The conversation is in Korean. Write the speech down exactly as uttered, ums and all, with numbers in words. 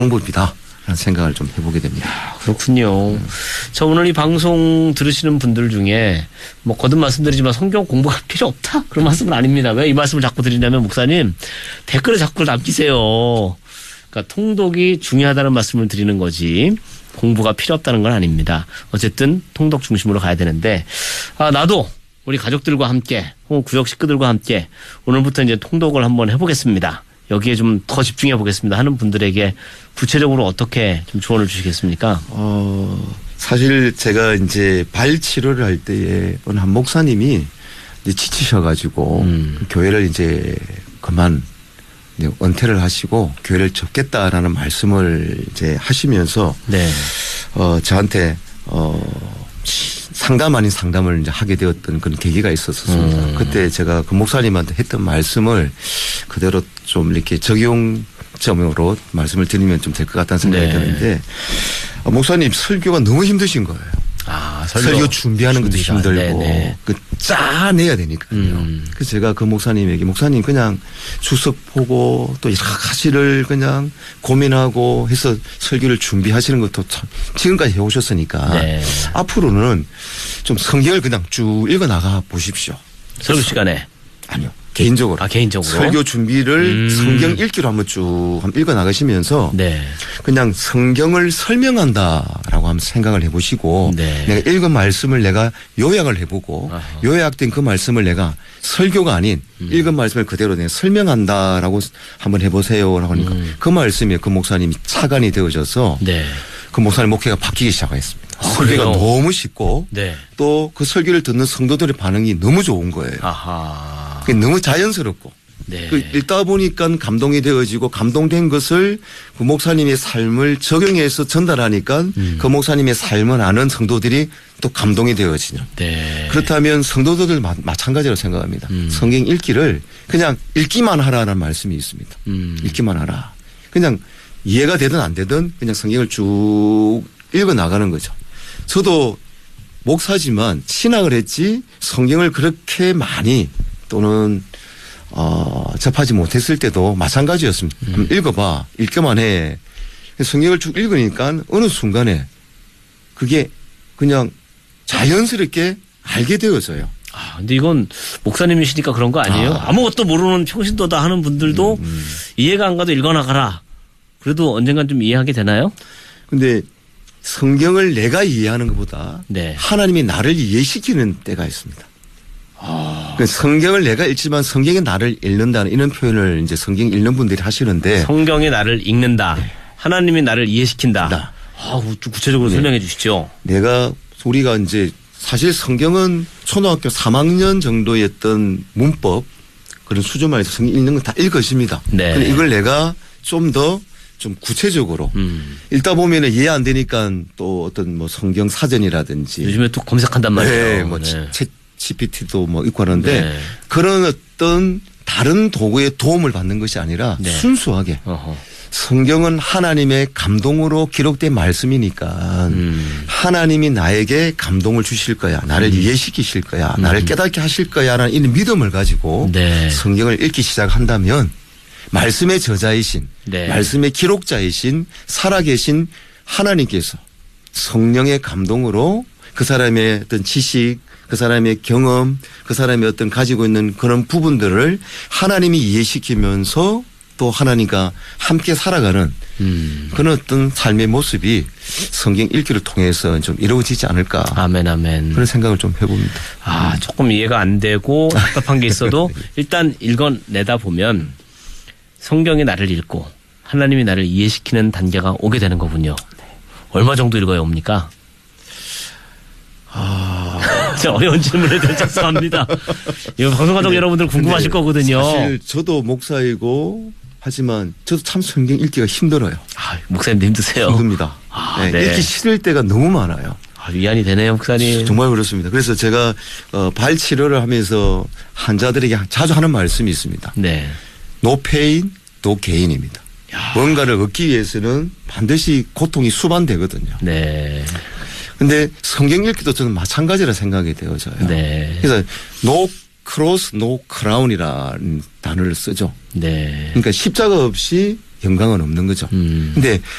방법이다. 라는 생각을 좀 해보게 됩니다. 야, 그렇군요. 음. 자, 오늘 이 방송 들으시는 분들 중에 뭐 거듭 말씀드리지만 성경 공부할 필요 없다. 그런 말씀은 아닙니다. 왜 이 말씀을 자꾸 드리냐면 목사님 댓글에 자꾸 남기세요. 그러니까 통독이 중요하다는 말씀을 드리는 거지 공부가 필요 없다는 건 아닙니다. 어쨌든 통독 중심으로 가야 되는데 아, 나도 우리 가족들과 함께 혹은 구역 식구들과 함께 오늘부터 이제 통독을 한번 해보겠습니다. 여기에 좀 더 집중해 보겠습니다 하는 분들에게 구체적으로 어떻게 좀 조언을 주시겠습니까? 어, 사실 제가 이제 발 치료를 할 때에 어느 한 목사님이 이제 지치셔가지고 음. 교회를 이제 그만 이제 은퇴를 하시고 교회를 접겠다라는 말씀을 이제 하시면서 네. 어, 저한테 어, 상담 아닌 상담을 이제 하게 되었던 그런 계기가 있었습니다. 음. 그때 제가 그 목사님한테 했던 말씀을 그대로 좀 이렇게 적용점으로 말씀을 드리면 좀 될 것 같다는 생각이 네. 드는데 목사님 설교가 너무 힘드신 거예요. 아, 설교, 설교 준비하는 것도 준비가. 힘들고 네네. 그 짜내야 되니까요. 음. 그래서 제가 그 목사님에게 목사님 그냥 주석 보고 또 여러 가지를 그냥 고민하고 해서 설교를 준비하시는 것도 참 지금까지 해오셨으니까 네. 앞으로는 좀 성경을 그냥 쭉 읽어 나가 보십시오. 설교 시간에? 아니요. 개인적으로. 아, 개인적으로. 설교 준비를 음. 성경 읽기로 한번 쭉 한번 읽어 나가시면서 네. 그냥 성경을 설명한다라고 한번 생각을 해보시고 네. 내가 읽은 말씀을 내가 요약을 해보고 아하. 요약된 그 말씀을 내가 설교가 아닌 음. 읽은 말씀을 그대로 내가 설명한다라고 한번 해보세요라고 하니까 음. 그 말씀에 그 목사님이 차관이 되어져서 네. 그 목사님 목회가 바뀌기 시작했습니다. 아, 설교가 너무 쉽고 네. 또 그 설교를 듣는 성도들의 반응이 너무 좋은 거예요. 아하. 그게 너무 자연스럽고 네. 그 읽다 보니까 감동이 되어지고 감동된 것을 그 목사님의 삶을 적용해서 전달하니까 음. 그 목사님의 삶을 아는 성도들이 또 감동이 되어지냐. 네. 그렇다면 성도들 마찬가지로 생각합니다. 음. 성경 읽기를 그냥 읽기만 하라는 말씀이 있습니다. 음. 읽기만 하라. 그냥 이해가 되든 안 되든 그냥 성경을 쭉 읽어 나가는 거죠. 저도 목사지만 신학을 했지 성경을 그렇게 많이 또는 어, 접하지 못했을 때도 마찬가지였습니다. 음. 읽어봐. 읽기만 해. 성경을 쭉 읽으니까 어느 순간에 그게 그냥 자연스럽게 알게 되어져요. 아, 근데 이건 목사님이시니까 그런 거 아니에요? 아. 아무것도 모르는 평신도다 하는 분들도 음, 음. 이해가 안 가도 읽어나가라. 그래도 언젠간 좀 이해하게 되나요? 근데 성경을 내가 이해하는 것보다 네. 하나님이 나를 이해시키는 때가 있습니다. 아. 성경을 내가 읽지만 성경이 나를 읽는다는 이런 표현을 이제 성경 읽는 분들이 하시는데 성경이 나를 읽는다. 네. 하나님이 나를 이해시킨다. 나. 아, 구체적으로 네. 설명해 주시죠. 내가 우리가 이제 사실 성경은 초등학교 삼 학년 정도였던 문법 그런 수준만 해서 성경 읽는 건 다 읽으십니다. 네. 근데 이걸 내가 좀 더 좀 구체적으로 음. 읽다 보면 이해 안 되니까 또 어떤 뭐 성경 사전이라든지 요즘에 또 검색한단 말이에요. 네, 뭐 네. 챗 지피티도 뭐 있고 하는데 네. 그런 어떤 다른 도구의 도움을 받는 것이 아니라 네. 순수하게 어허. 성경은 하나님의 감동으로 기록된 말씀이니까 음. 하나님이 나에게 감동을 주실 거야. 나를 음. 이해시키실 거야. 음. 나를 깨닫게 하실 거야라는 이 믿음을 가지고 네. 성경을 읽기 시작한다면 말씀의 저자이신 네. 말씀의 기록자이신 살아계신 하나님께서 성령의 감동으로 그 사람의 어떤 지식 그 사람의 경험 그 사람의 어떤 가지고 있는 그런 부분들을 하나님이 이해시키면서 또 하나님과 함께 살아가는 음. 그런 어떤 삶의 모습이 성경 읽기를 통해서 좀 이루어지지 않을까. 아멘, 아멘. 그런 생각을 좀 해봅니다. 아, 조금 이해가 안 되고 답답한 게 있어도 일단 읽어내다 보면 성경이 나를 읽고 하나님이 나를 이해시키는 단계가 오게 되는 거군요. 얼마 정도 읽어야 옵니까? 아. 어려운 질문에 대해 죄송합니다. 이거 방송가족 여러분들 궁금하실 거거든요. 사실 저도 목사이고 하지만 저도 참 성경 읽기가 힘들어요. 아, 목사님도 힘드세요? 힘듭니다. 아, 네, 네. 읽기 싫을 때가 너무 많아요. 아, 위안이 되네요, 목사님. 정말 그렇습니다. 그래서 제가 어, 발 치료를 하면서 환자들에게 자주 하는 말씀이 있습니다. 네. No pain, no gain입니다. 야. 뭔가를 얻기 위해서는 반드시 고통이 수반되거든요. 네. 근데 성경 읽기도 저는 마찬가지라 생각이 되어져요. 네. 그래서 no cross, no crown이라는 단어를 쓰죠. 네. 그러니까 십자가 없이 영광은 없는 거죠. 음. 근데